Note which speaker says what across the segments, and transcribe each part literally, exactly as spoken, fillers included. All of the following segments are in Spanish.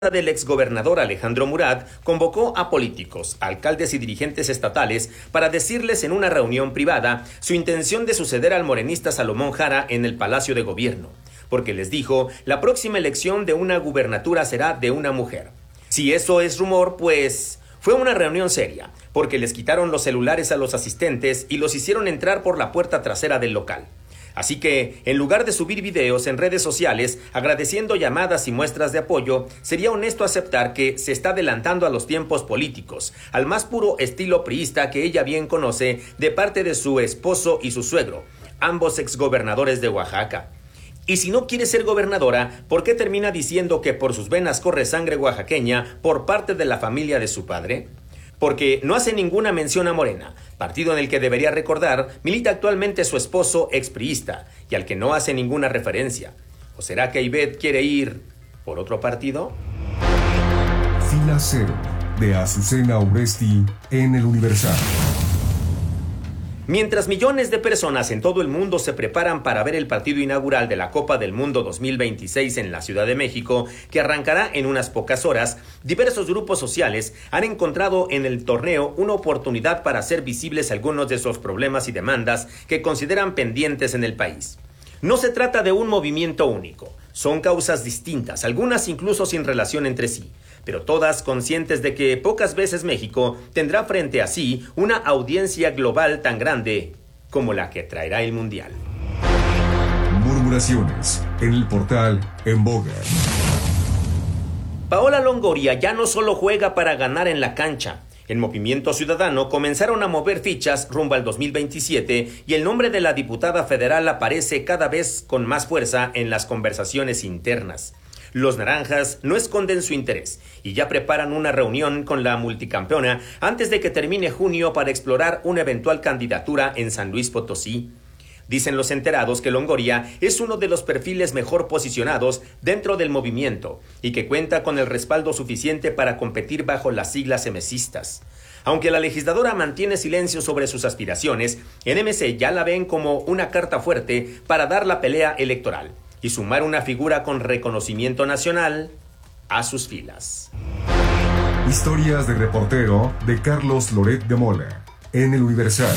Speaker 1: del exgobernador Alejandro Murat convocó a políticos, alcaldes y dirigentes estatales para decirles en una reunión privada su intención de suceder al morenista Salomón Jara en el Palacio de Gobierno, porque les dijo, la próxima elección de una gubernatura será de una mujer. Si eso es rumor, pues fue una reunión seria, porque les quitaron los celulares a los asistentes y los hicieron entrar por la puerta trasera del local. Así que, en lugar de subir videos en redes sociales agradeciendo llamadas y muestras de apoyo, sería honesto aceptar que se está adelantando a los tiempos políticos, al más puro estilo priista que ella bien conoce de parte de su esposo y su suegro, ambos exgobernadores de Oaxaca. Y si no quiere ser gobernadora, ¿por qué termina diciendo que por sus venas corre sangre oaxaqueña por parte de la familia de su padre? Porque no hace ninguna mención a Morena, partido en el que debería recordar milita actualmente su esposo expriista y al que no hace ninguna referencia. ¿O será que Ivette quiere ir por otro partido?
Speaker 2: Fila Cero, de Azucena Uresti en El Universal.
Speaker 1: Mientras millones de personas en todo el mundo se preparan para ver el partido inaugural de la Copa del Mundo dos mil veintiséis en la Ciudad de México, que arrancará en unas pocas horas, diversos grupos sociales han encontrado en el torneo una oportunidad para hacer visibles algunos de sus problemas y demandas que consideran pendientes en el país. No se trata de un movimiento único, son causas distintas, algunas incluso sin relación entre sí, pero todas conscientes de que pocas veces México tendrá frente a sí una audiencia global tan grande como la que traerá el Mundial.
Speaker 2: Murmuraciones en el portal En Boga.
Speaker 1: Paola Longoria ya no solo juega para ganar en la cancha. En Movimiento Ciudadano comenzaron a mover fichas rumbo al dos mil veintisiete y el nombre de la diputada federal aparece cada vez con más fuerza en las conversaciones internas. Los naranjas no esconden su interés y ya preparan una reunión con la multicampeona antes de que termine junio para explorar una eventual candidatura en San Luis Potosí. Dicen los enterados que Longoria es uno de los perfiles mejor posicionados dentro del movimiento y que cuenta con el respaldo suficiente para competir bajo las siglas emesistas. Aunque la legisladora mantiene silencio sobre sus aspiraciones, en M C ya la ven como una carta fuerte para dar la pelea electoral y sumar una figura con reconocimiento nacional a sus filas.
Speaker 2: Historias de reportero de Carlos Loret de Mola, en El Universal.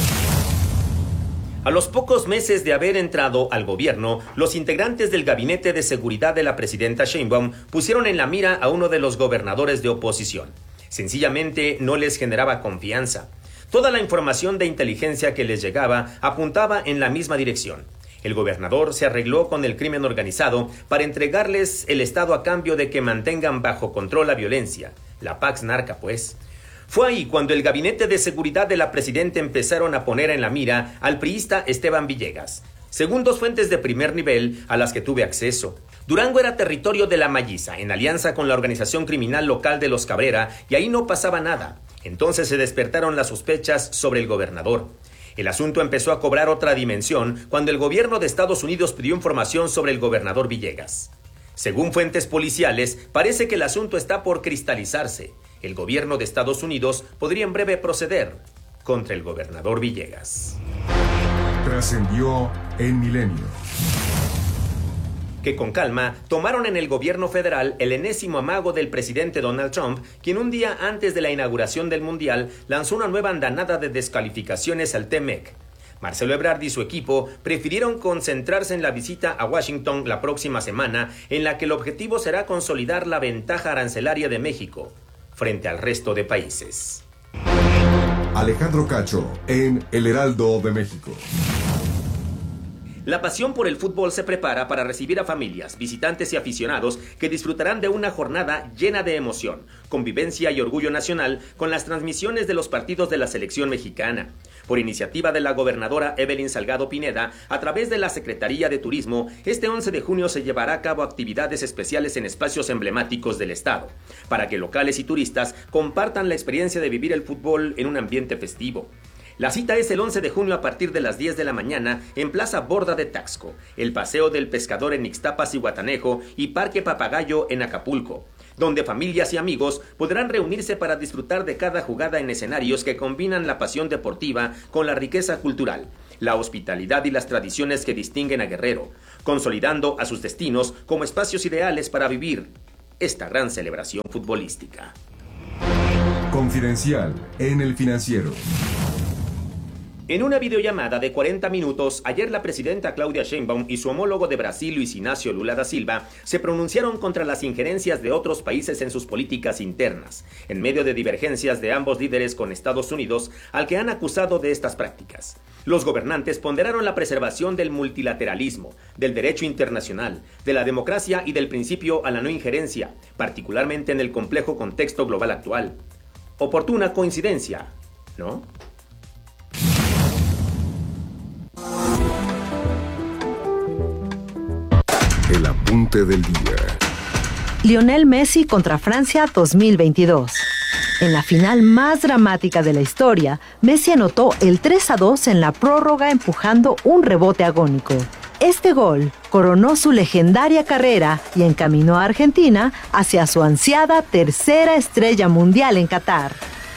Speaker 1: A los pocos meses de haber entrado al gobierno, los integrantes del Gabinete de Seguridad de la presidenta Sheinbaum pusieron en la mira a uno de los gobernadores de oposición. Sencillamente no les generaba confianza. Toda la información de inteligencia que les llegaba apuntaba en la misma dirección. El gobernador se arregló con el crimen organizado para entregarles el Estado a cambio de que mantengan bajo control la violencia. La Pax Narca, pues. Fue ahí cuando el Gabinete de Seguridad de la presidenta empezaron a poner en la mira al priista Esteban Villegas, según dos fuentes de primer nivel a las que tuve acceso. Durango era territorio de la Malliza, en alianza con la organización criminal local de los Cabrera, y ahí no pasaba nada. Entonces se despertaron las sospechas sobre el gobernador. El asunto empezó a cobrar otra dimensión cuando el gobierno de Estados Unidos pidió información sobre el gobernador Villegas. Según fuentes policiales, parece que el asunto está por cristalizarse. El gobierno de Estados Unidos podría en breve proceder contra el gobernador Villegas.
Speaker 2: Trascendió en Milenio.
Speaker 1: Que con calma tomaron en el gobierno federal el enésimo amago del presidente Donald Trump, quien un día antes de la inauguración del Mundial lanzó una nueva andanada de descalificaciones al T M E C. Marcelo Ebrard y su equipo prefirieron concentrarse en la visita a Washington la próxima semana, en la que el objetivo será consolidar la ventaja arancelaria de México frente al resto de países.
Speaker 2: Alejandro Cacho en El Heraldo de México.
Speaker 1: La pasión por el fútbol se prepara para recibir a familias, visitantes y aficionados que disfrutarán de una jornada llena de emoción, convivencia y orgullo nacional con las transmisiones de los partidos de la selección mexicana. Por iniciativa de la gobernadora Evelyn Salgado Pineda, a través de la Secretaría de Turismo, este once de junio se llevará a cabo actividades especiales en espacios emblemáticos del estado, para que locales y turistas compartan la experiencia de vivir el fútbol en un ambiente festivo. La cita es el once de junio a partir de las diez de la mañana en Plaza Borda de Taxco, el Paseo del Pescador en Ixtapas y Guatanejo y Parque Papagayo en Acapulco, donde familias y amigos podrán reunirse para disfrutar de cada jugada en escenarios que combinan la pasión deportiva con la riqueza cultural, la hospitalidad y las tradiciones que distinguen a Guerrero, consolidando a sus destinos como espacios ideales para vivir esta gran celebración futbolística.
Speaker 2: Confidencial en El Financiero.
Speaker 1: En una videollamada de cuarenta minutos, ayer la presidenta Claudia Sheinbaum y su homólogo de Brasil, Luis Ignacio Lula da Silva, se pronunciaron contra las injerencias de otros países en sus políticas internas, en medio de divergencias de ambos líderes con Estados Unidos, al que han acusado de estas prácticas. Los gobernantes ponderaron la preservación del multilateralismo, del derecho internacional, de la democracia y del principio a la no injerencia, particularmente en el complejo contexto global actual. Oportuna coincidencia, ¿no?
Speaker 2: El apunte del día.
Speaker 3: Lionel Messi contra Francia dos mil veintidós. En la final más dramática de la historia, Messi anotó el tres a dos en la prórroga empujando un rebote agónico. Este gol coronó su legendaria carrera y encaminó a Argentina hacia su ansiada tercera estrella mundial en Qatar.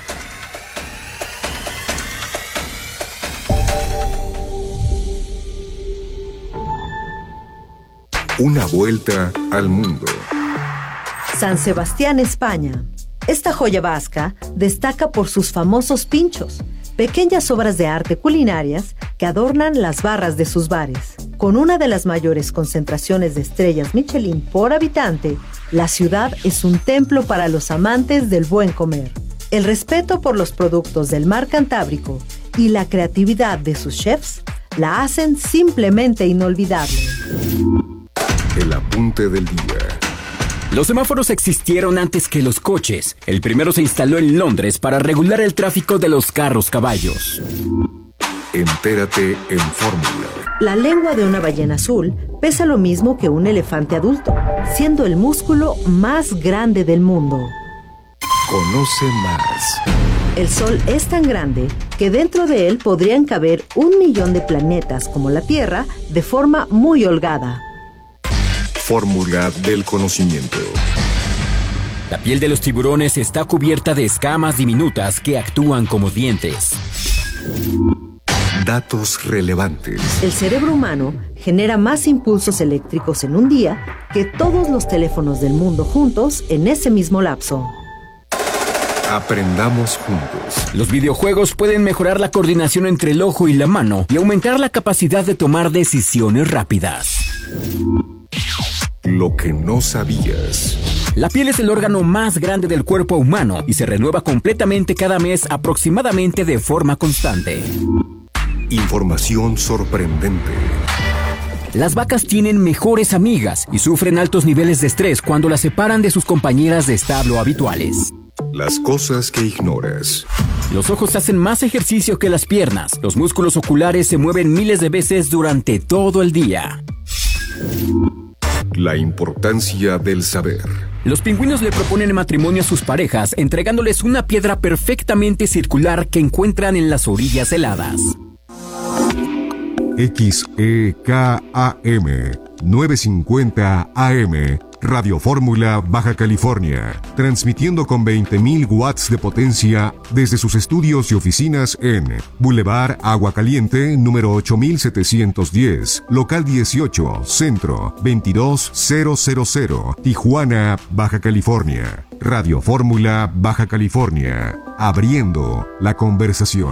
Speaker 2: Una vuelta al mundo.
Speaker 3: San Sebastián, España. Esta joya vasca destaca por sus famosos pinchos, pequeñas obras de arte culinarias que adornan las barras de sus bares. Con una de las mayores concentraciones de estrellas Michelin por habitante, la ciudad es un templo para los amantes del buen comer. El respeto por los productos del mar Cantábrico y la creatividad de sus chefs la hacen simplemente inolvidable.
Speaker 2: El apunte del día.
Speaker 4: Los semáforos existieron antes que los coches. El primero se instaló en Londres para regular el tráfico de los carros caballos.
Speaker 2: Entérate en Fórmula.
Speaker 3: La lengua de una ballena azul pesa lo mismo que un elefante adulto, siendo el músculo más grande del mundo.
Speaker 2: Conoce más.
Speaker 3: El Sol es tan grande que dentro de él podrían caber un millón de planetas como la Tierra de forma muy holgada.
Speaker 2: Fórmula del conocimiento.
Speaker 4: La piel de los tiburones está cubierta de escamas diminutas que actúan como dientes.
Speaker 2: Datos relevantes.
Speaker 3: El cerebro humano genera más impulsos eléctricos en un día que todos los teléfonos del mundo juntos en ese mismo lapso.
Speaker 2: Aprendamos juntos.
Speaker 4: Los videojuegos pueden mejorar la coordinación entre el ojo y la mano y aumentar la capacidad de tomar decisiones rápidas.
Speaker 2: Lo que no sabías.
Speaker 4: La piel es el órgano más grande del cuerpo humano y se renueva completamente cada mes aproximadamente de forma constante.
Speaker 2: Información sorprendente.
Speaker 4: Las vacas tienen mejores amigas y sufren altos niveles de estrés cuando las separan de sus compañeras de establo habituales.
Speaker 2: Las cosas que ignoras.
Speaker 4: Los ojos hacen más ejercicio que las piernas. Los músculos oculares se mueven miles de veces durante todo el día.
Speaker 2: La importancia del saber.
Speaker 4: Los pingüinos le proponen matrimonio a sus parejas, entregándoles una piedra perfectamente circular que encuentran en las orillas heladas.
Speaker 2: X E K A M novecientos cincuenta A M Radio Fórmula Baja California, transmitiendo con veinte mil watts de potencia desde sus estudios y oficinas en Boulevard Agua Caliente, número ocho mil setecientos diez, local dieciocho, centro, veintidós mil, Tijuana, Baja California. Radio Fórmula Baja California, abriendo la conversación.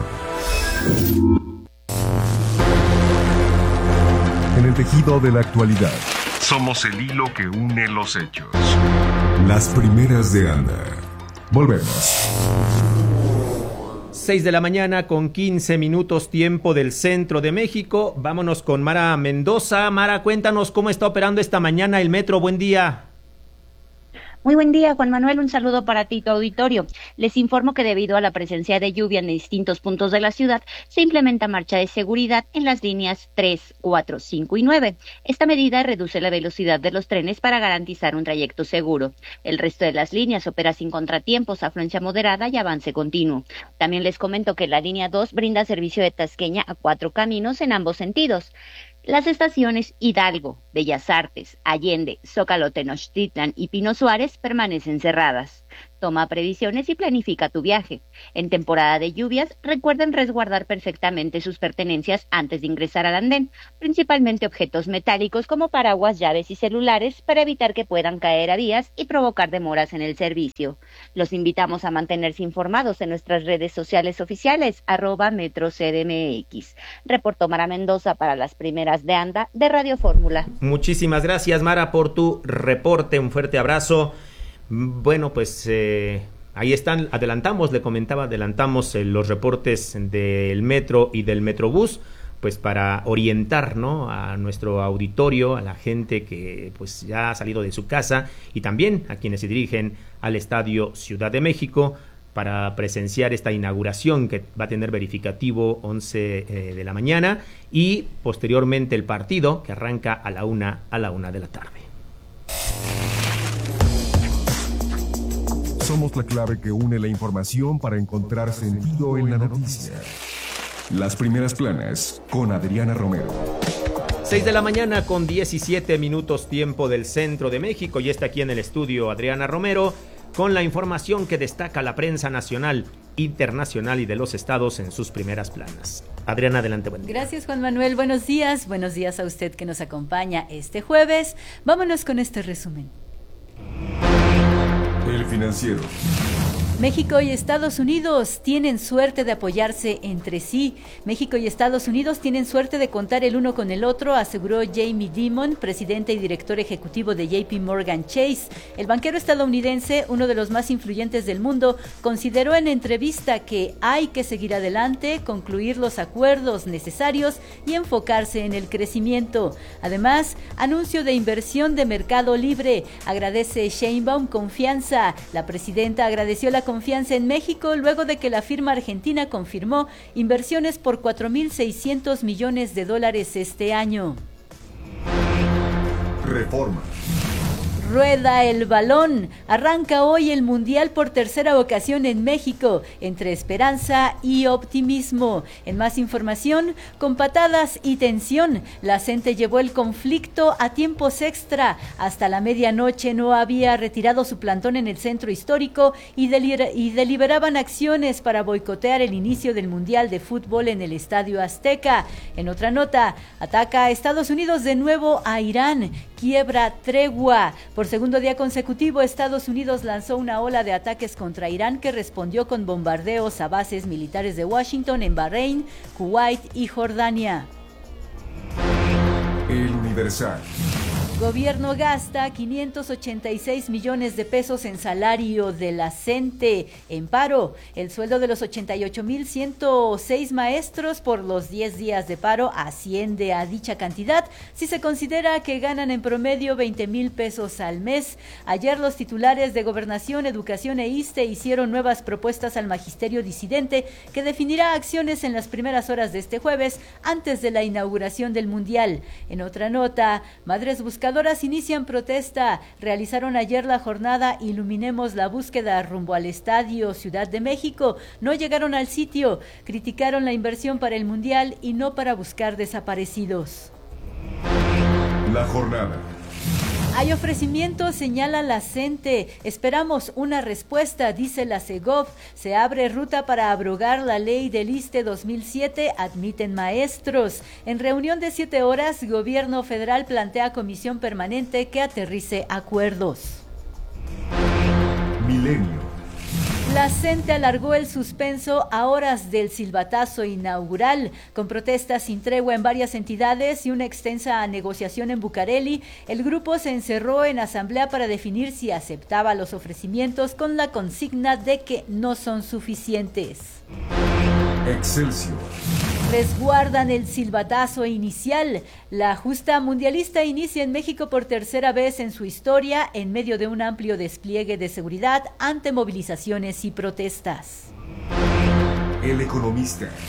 Speaker 2: En el tejido de la actualidad. Somos el hilo que une los hechos. Las primeras de Ana. Volvemos.
Speaker 1: seis de la mañana con quince minutos tiempo del centro de México. Vámonos con Mara Mendoza. Mara, cuéntanos cómo está operando esta mañana el metro. Buen día.
Speaker 5: Muy buen día, Juan Manuel, un saludo para ti y tu auditorio. Les informo que debido a la presencia de lluvia en distintos puntos de la ciudad, se implementa marcha de seguridad en las líneas tres, cuatro, cinco y nueve. Esta medida reduce la velocidad de los trenes para garantizar un trayecto seguro. El resto de las líneas opera sin contratiempos, afluencia moderada y avance continuo. También les comento que la línea dos brinda servicio de Tasqueña a cuatro caminos en ambos sentidos. Las estaciones Hidalgo, Bellas Artes, Allende, Zócalo, Tenochtitlan y Pino Suárez permanecen cerradas. Toma previsiones y planifica tu viaje. En temporada de lluvias, recuerden resguardar perfectamente sus pertenencias antes de ingresar al andén, principalmente objetos metálicos como paraguas, llaves y celulares, para evitar que puedan caer a vías y provocar demoras en el servicio. Los invitamos a mantenerse informados en nuestras redes sociales oficiales, arroba Metro C D M X. Reportó Mara Mendoza para las primeras de ANDA de Radio Fórmula.
Speaker 1: Muchísimas gracias, Mara, por tu reporte. Un fuerte abrazo. Bueno, pues eh, ahí están, adelantamos, le comentaba, adelantamos eh, los reportes del metro y del Metrobús, pues para orientar, ¿no?, a nuestro auditorio, a la gente que pues ya ha salido de su casa y también a quienes se dirigen al Estadio Ciudad de México para presenciar esta inauguración que va a tener verificativo once eh, de la mañana y posteriormente el partido que arranca a la una, a la una de la tarde.
Speaker 2: Somos la clave que une la información para encontrar sentido en la noticia. Las primeras planas con Adriana Romero.
Speaker 1: seis de la mañana con diecisiete minutos tiempo del centro de México y está aquí en el estudio Adriana Romero con la información que destaca la prensa nacional, internacional y de los estados en sus primeras planas. Adriana, adelante. Buen día.
Speaker 6: Gracias, Juan Manuel. Buenos días. Buenos días a usted que nos acompaña este jueves. Vámonos con este resumen.
Speaker 2: El Financiero.
Speaker 6: México y Estados Unidos tienen suerte de apoyarse entre sí. México y Estados Unidos tienen suerte de contar el uno con el otro, aseguró Jamie Dimon, presidente y director ejecutivo de J P Morgan Chase. El banquero estadounidense, uno de los más influyentes del mundo, consideró en entrevista que hay que seguir adelante, concluir los acuerdos necesarios y enfocarse en el crecimiento. Además, anuncio de inversión de mercado libre. Agradece Sheinbaum confianza. La presidenta agradeció la confianza en México luego de que la firma argentina confirmó inversiones por cuatro mil seiscientos millones de dólares este año.
Speaker 2: Reforma.
Speaker 6: Rueda el balón. Arranca hoy el Mundial por tercera ocasión en México, entre esperanza y optimismo. En más información, con patadas y tensión, la gente llevó el conflicto a tiempos extra. Hasta la medianoche no había retirado su plantón en el centro histórico y, delir- y deliberaban acciones para boicotear el inicio del Mundial de Fútbol en el Estadio Azteca. En otra nota, ataca a Estados Unidos de nuevo a Irán. Quiebra tregua. Por segundo día consecutivo, Estados Unidos lanzó una ola de ataques contra Irán que respondió con bombardeos a bases militares de Washington en Bahrein, Kuwait y Jordania.
Speaker 2: El Universal.
Speaker 6: Gobierno gasta quinientos ochenta y seis millones de pesos en salario de la CENTE. En paro, el sueldo de los ochenta y ocho mil ciento seis maestros por los diez días de paro asciende a dicha cantidad si se considera que ganan en promedio veinte mil pesos al mes. Ayer los titulares de Gobernación, Educación e ISSSTE hicieron nuevas propuestas al magisterio disidente que definirá acciones en las primeras horas de este jueves antes de la inauguración del Mundial. En otra nota, madres buscadoras inician protesta. Realizaron ayer la jornada Iluminemos la búsqueda rumbo al Estadio Ciudad de México. No llegaron al sitio. Criticaron la inversión para el Mundial y no para buscar desaparecidos.
Speaker 2: La jornada.
Speaker 6: Hay ofrecimientos, señala la CENTE. Esperamos una respuesta, dice la Segov. Se abre ruta para abrogar la ley del ISSSTE dos mil siete, admiten maestros. En reunión de siete horas, Gobierno Federal plantea comisión permanente que aterrice acuerdos.
Speaker 2: Milenio.
Speaker 6: La CENTE alargó el suspenso a horas del silbatazo inaugural. Con protestas sin tregua en varias entidades y una extensa negociación en Bucareli, el grupo se encerró en asamblea para definir si aceptaba los ofrecimientos con la consigna de que no son suficientes.
Speaker 2: Excelsior.
Speaker 6: Resguardan el silbatazo inicial. La justa mundialista inicia en México por tercera vez en su historia en medio de un amplio despliegue de seguridad ante movilizaciones y protestas.
Speaker 2: El Economista.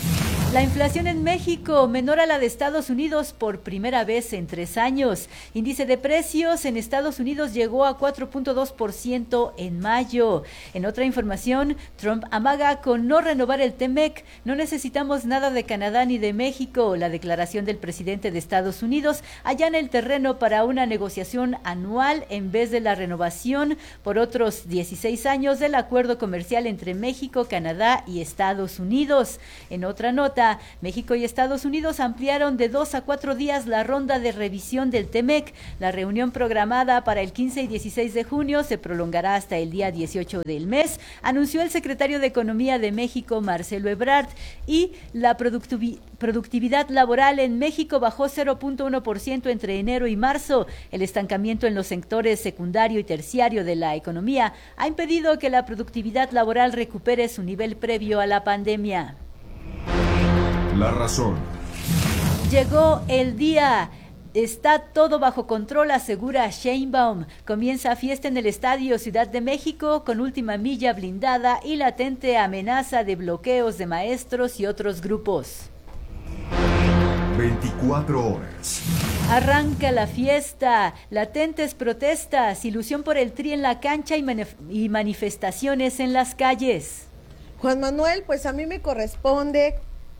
Speaker 6: La inflación en México menor a la de Estados Unidos por primera vez en tres años. Índice de precios en Estados Unidos llegó a cuatro punto dos por ciento en mayo. En otra información, Trump amaga con no renovar el TEMEC. No necesitamos nada de Canadá ni de México. La declaración del presidente de Estados Unidos allana el terreno para una negociación anual en vez de la renovación por otros dieciséis años del acuerdo comercial entre México, Canadá y Estados Unidos. En otra nota, México y Estados Unidos ampliaron de dos a cuatro días la ronda de revisión del TEMEC. La reunión programada para el quince y dieciséis de junio se prolongará hasta el día dieciocho del mes, anunció el secretario de Economía de México, Marcelo Ebrard, y la productivi- productividad laboral en México bajó cero punto uno por ciento entre enero y marzo. El estancamiento en los sectores secundario y terciario de la economía ha impedido que la productividad laboral recupere su nivel previo a la pandemia.
Speaker 2: La razón.
Speaker 6: Llegó el día. Está todo bajo control, asegura Sheinbaum. Comienza fiesta en el Estadio Ciudad de México con última milla blindada y latente amenaza de bloqueos de maestros y otros grupos.
Speaker 2: veinticuatro horas.
Speaker 6: Arranca la fiesta, latentes protestas, ilusión por el Tri en la cancha y, manif- y manifestaciones en las calles.
Speaker 7: Juan Manuel, pues a mí me corresponde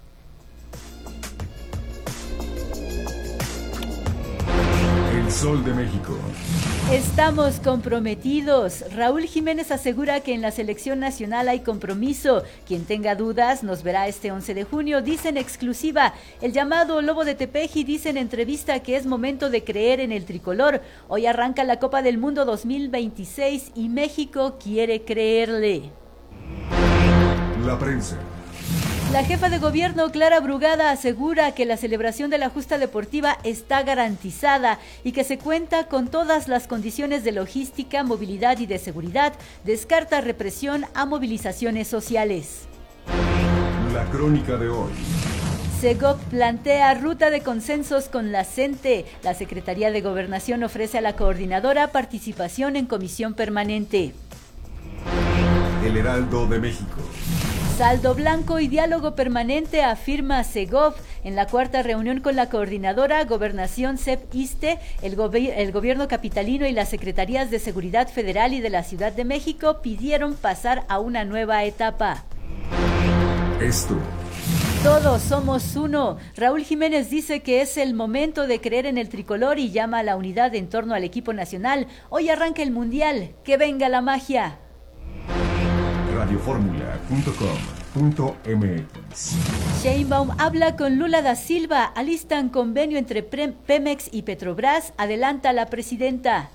Speaker 2: El Sol de México.
Speaker 6: Estamos comprometidos. Raúl Jiménez asegura que en la selección nacional hay compromiso. Quien tenga dudas nos verá este once de junio, dice en exclusiva. El llamado Lobo de Tepeji dice en entrevista que es momento de creer en el tricolor. Hoy arranca la Copa del Mundo dos mil veintiséis y México quiere creerle.
Speaker 2: La prensa.
Speaker 6: La jefa de gobierno, Clara Brugada, asegura que la celebración de la justa deportiva está garantizada y que se cuenta con todas las condiciones de logística, movilidad y de seguridad. Descarta represión a movilizaciones sociales.
Speaker 2: La crónica de hoy.
Speaker 6: Segov plantea ruta de consensos con la CENTE. La Secretaría de Gobernación ofrece a la coordinadora participación en comisión permanente.
Speaker 2: El Heraldo de México.
Speaker 6: Saldo blanco y diálogo permanente, afirma Segov. En la cuarta reunión con la coordinadora, Gobernación, C E P, ISSSTE, el, gobi- el gobierno capitalino y las Secretarías de Seguridad Federal y de la Ciudad de México pidieron pasar a una nueva etapa.
Speaker 2: Esto.
Speaker 6: Todos somos uno. Raúl Jiménez dice que es el momento de creer en el tricolor y llama a la unidad en torno al equipo nacional. Hoy arranca el Mundial. ¡Que venga la magia!
Speaker 2: radioformula punto com punto m x.
Speaker 6: Sheinbaum habla con Lula da Silva, alistan convenio entre Pemex y Petrobras, adelanta la presidenta.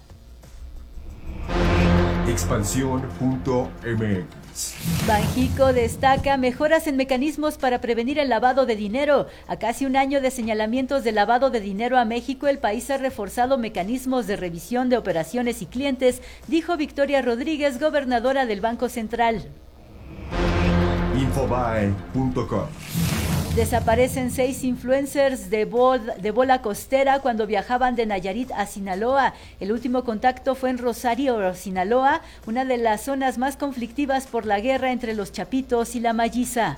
Speaker 2: Expansión punto m x.
Speaker 6: Banjico destaca mejoras en mecanismos para prevenir el lavado de dinero. A casi un año de señalamientos de lavado de dinero a México, el país ha reforzado mecanismos de revisión de operaciones y clientes, dijo Victoria Rodríguez, gobernadora del Banco Central.
Speaker 2: Infobae punto com.
Speaker 6: Desaparecen seis influencers de, bol- de bola costera cuando viajaban de Nayarit a Sinaloa. El último contacto fue en Rosario, Sinaloa, una de las zonas más conflictivas por la guerra entre los chapitos y la malliza.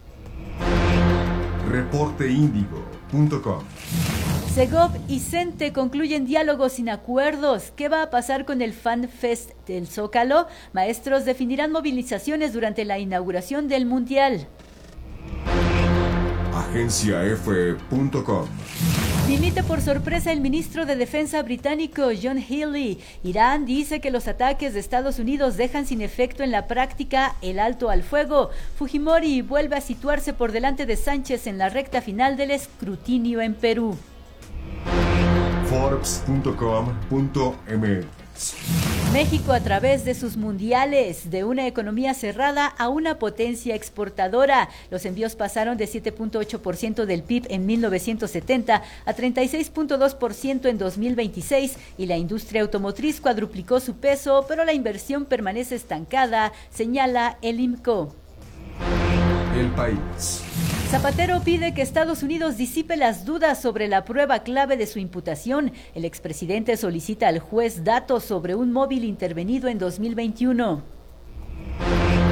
Speaker 2: reporte índigo punto com.
Speaker 6: Segov y CENTE concluyen diálogos sin acuerdos. ¿Qué va a pasar con el Fan Fest del Zócalo? Maestros definirán movilizaciones durante la inauguración del Mundial.
Speaker 2: agencia efe punto com.
Speaker 6: Dimite por sorpresa el ministro de Defensa británico John Healey. Irán dice que los ataques de Estados Unidos dejan sin efecto en la práctica el alto al fuego. Fujimori vuelve a situarse por delante de Sánchez en la recta final del escrutinio en Perú.
Speaker 2: forbes punto com punto m x.
Speaker 6: México a través de sus mundiales, de una economía cerrada a una potencia exportadora. Los envíos pasaron de siete punto ocho por ciento del P I B en mil novecientos setenta a treinta y seis punto dos por ciento en dos mil veintiséis y la industria automotriz cuadruplicó su peso, pero la inversión permanece estancada, señala el IMCO.
Speaker 2: El País.
Speaker 6: Zapatero pide que Estados Unidos disipe las dudas sobre la prueba clave de su imputación. El expresidente solicita al juez datos sobre un móvil intervenido en dos mil veintiuno.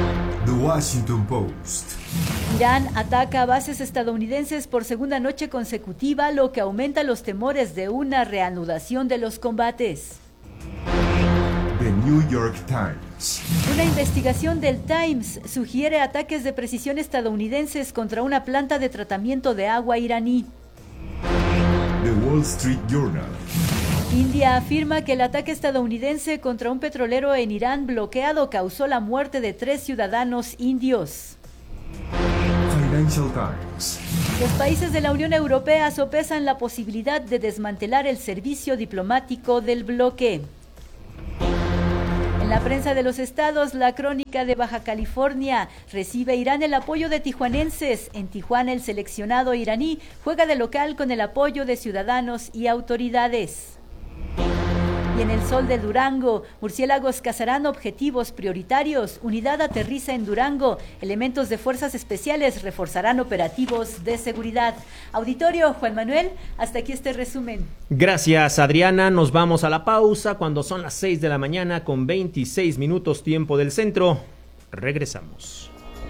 Speaker 2: The Washington Post.
Speaker 6: Irán ataca bases estadounidenses por segunda noche consecutiva, lo que aumenta los temores de una reanudación de los combates.
Speaker 2: The New York Times.
Speaker 6: Una investigación del Times sugiere ataques de precisión estadounidenses contra una planta de tratamiento de agua iraní.
Speaker 2: The Wall Street Journal.
Speaker 6: India afirma que el ataque estadounidense contra un petrolero en Irán bloqueado causó la muerte de tres ciudadanos indios.
Speaker 2: Financial Times.
Speaker 6: Los países de la Unión Europea sopesan la posibilidad de desmantelar el servicio diplomático del bloque. En la prensa de los estados, la Crónica de Baja California: recibe Irán el apoyo de tijuanenses. En Tijuana, el seleccionado iraní juega de local con el apoyo de ciudadanos y autoridades. Y en el Sol de Durango, murciélagos cazarán objetivos prioritarios. Unidad aterriza en Durango. Elementos de fuerzas especiales reforzarán operativos de seguridad. Auditorio, Juan Manuel, hasta aquí este resumen.
Speaker 1: Gracias, Adriana. Nos vamos a la pausa cuando son las seis de la mañana con veintiséis minutos tiempo del centro. Regresamos.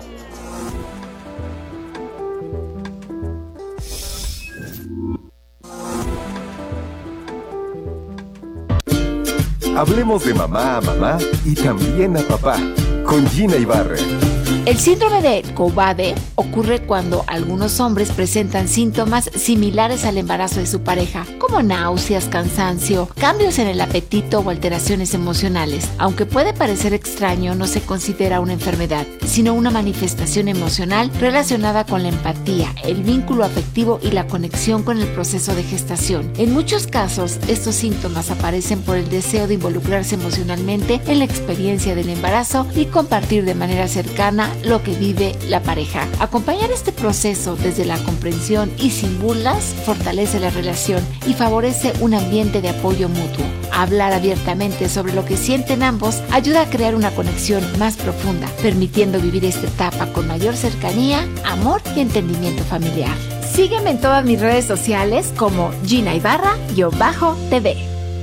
Speaker 8: Hablemos de mamá a mamá y también a papá, con Gina Ibarra.
Speaker 9: El síndrome de Cobabe ocurre cuando algunos hombres presentan síntomas similares al embarazo de su pareja, como náuseas, cansancio, cambios en el apetito o alteraciones emocionales. Aunque puede parecer extraño, no se considera una enfermedad, sino una manifestación emocional relacionada con la empatía, el vínculo afectivo y la conexión con el proceso de gestación. En muchos casos, estos síntomas aparecen por el deseo de involucrarse emocionalmente en la experiencia del embarazo y compartir de manera cercana lo que vive la pareja. Acompañar este proceso desde la comprensión y sin burlas fortalece la relación y favorece un ambiente de apoyo mutuo. Hablar abiertamente sobre lo que sienten ambos ayuda a crear una conexión más profunda, permitiendo vivir esta etapa con mayor cercanía, amor y entendimiento familiar. Sígueme en todas mis redes sociales como Gina Ibarra-T V.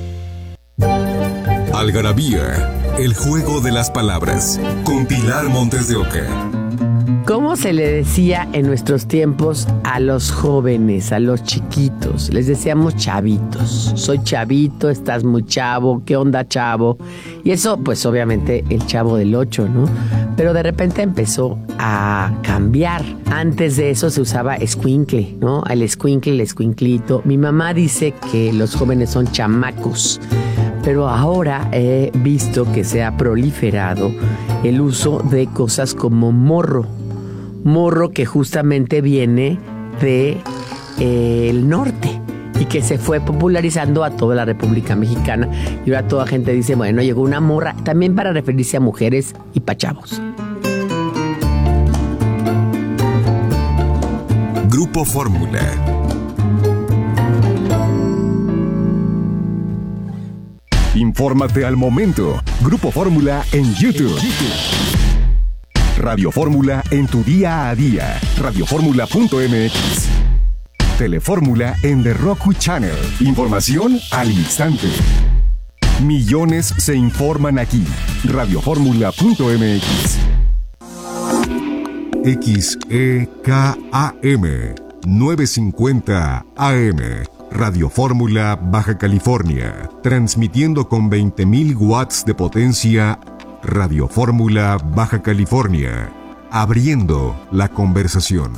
Speaker 2: Algarabía, el juego de las palabras, con Pilar Montes de Oca.
Speaker 10: ¿Cómo se le decía en nuestros tiempos a los jóvenes, a los chiquitos? Les decíamos chavitos. Soy chavito, estás muy chavo, ¿qué onda, chavo? Y eso, pues obviamente el Chavo del Ocho, ¿no? Pero de repente empezó a cambiar. Antes de eso se usaba escuincle, ¿no? El escuincle, el escuinclito. Mi mamá dice que los jóvenes son chamacos. Pero ahora he visto que se ha proliferado el uso de cosas como morro. Morro que justamente viene de eh, el norte y que se fue popularizando a toda la República Mexicana. Y ahora toda gente dice, bueno, llegó una morra, también para referirse a mujeres y pa' chavos.
Speaker 2: Grupo Fórmula. Infórmate al momento. Grupo Fórmula en YouTube. Radio Fórmula en tu día a día. radio fórmula punto m x. Telefórmula en The Roku Channel. Información al instante. Millones se informan aquí. radio fórmula punto m x. X E K A M novecientos cincuenta A M. Radio Fórmula Baja California, transmitiendo con veinte mil watts de potencia. Radio Fórmula Baja California, abriendo la conversación.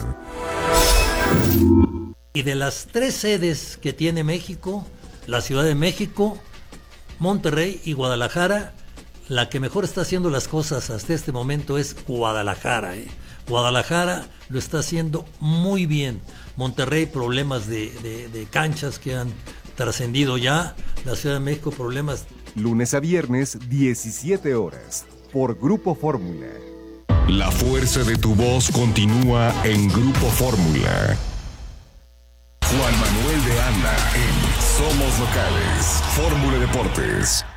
Speaker 11: Y de las tres sedes que tiene México, la Ciudad de México, Monterrey y Guadalajara, la que mejor está haciendo las cosas hasta este momento es Guadalajara. ¿eh? Guadalajara lo está haciendo muy bien. Monterrey, problemas de, de, de canchas que han trascendido ya. La Ciudad de México, problemas.
Speaker 8: Lunes a viernes, diecisiete horas, por Grupo Fórmula.
Speaker 2: La fuerza de tu voz continúa en Grupo Fórmula. Juan Manuel de Anda en Somos Locales. Fórmula Deportes.